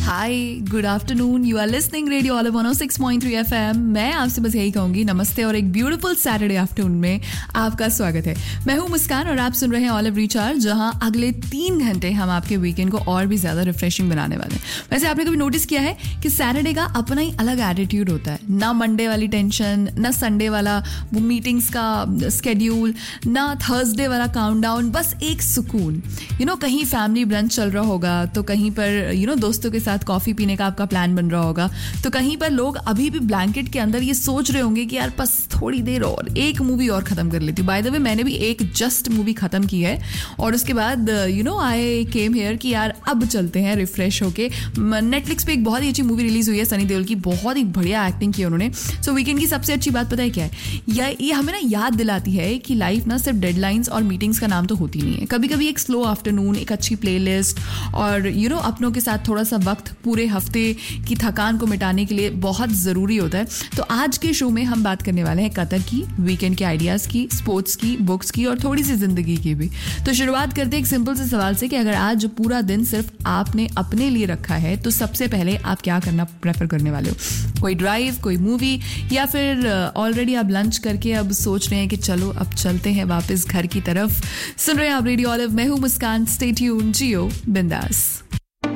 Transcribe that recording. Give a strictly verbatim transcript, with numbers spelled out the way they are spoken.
Hi, good afternoon. You are listening radio olive one O six point three FM. मैं आपसे बस यही कहूंगी नमस्ते और एक ब्यूटीफुल सैटरडे आफ्टरनून में आपका स्वागत है. मैं हूं मुस्कान और आप सुन रहे हैं ऑलिव रिचार्ज, जहां अगले तीन घंटे हम आपके वीकेंड को और भी ज्यादा रिफ्रेशिंग बनाने वाले हैं. वैसे आपने कभी नोटिस किया है कि सैटरडे का अपना ही अलग एटीट्यूड होता है. ना मंडे वाली टेंशन, ना संडे वाला वो मीटिंग्स का स्केड्यूल, ना थर्सडे वाला काउंटडाउन. बस एक सुकून. यू नो कहीं फैमिली ब्रंच चल रहा होगा, तो कहीं पर यू नो दोस्तों के साथ कॉफी पीने का आपका प्लान बन रहा होगा, तो कहीं पर लोग अभी भी ब्लैंकेट के अंदर ये सोच रहे होंगे कि यार बस थोड़ी देर और एक मूवी और खत्म कर लेती हूँ. बाय द वे मैंने भी एक जस्ट मूवी खत्म की है और उसके बाद you know I came here कि यार अब चलते हैं रिफ्रेश होके. नेटफ्लिक्स पे एक बहुत ही अच्छी मूवी रिलीज हुई है सनी देओल की. बहुत ही बढ़िया एक्टिंग की उन्होंने. सो वीकेंड की सबसे अच्छी बात पता है क्या है? या ये हमें ना याद दिलाती है कि लाइफ ना सिर्फ डेडलाइंस और मीटिंग्स का नाम तो होती नहीं है. कभी कभी एक स्लो आफ्टरनून, एक अच्छी प्लेलिस्ट और यू नो अपनों के साथ थोड़ा सा वक्त पूरे हफ्ते की थकान को मिटाने के लिए बहुत ज़रूरी होता है. तो आज के शो में हम बात करने वाले हैं कतर की, वीकेंड के आइडियाज़ की, स्पोर्ट्स की, बुक्स की और थोड़ी सी ज़िंदगी की भी. तो शुरुआत करते हैं एक सिंपल से सवाल से कि अगर आज पूरा दिन सिर्फ आपने अपने लिए रखा है तो सबसे पहले आप क्या करना प्रेफर करने वाले हो? कोई ड्राइव, कोई मूवी, या फिर ऑलरेडी आप लंच करके अब सोच रहे हैं कि चलो अब चलते हैं वापस घर की तरफ? सुन रहे हैं आप रेडियो ऑलिव. मैं हूँ मुस्कान. स्टे ट्यून्ड, जियो बिंदास.